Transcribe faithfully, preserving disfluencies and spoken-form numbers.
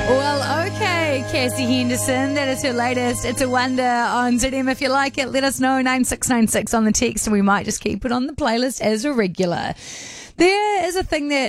Well, okay, Cassie Henderson, that is her latest. It's a Wonder on Z M. If you like it, let us know, nine six nine six on the text, and we might just keep it on the playlist as a regular. There is a thing that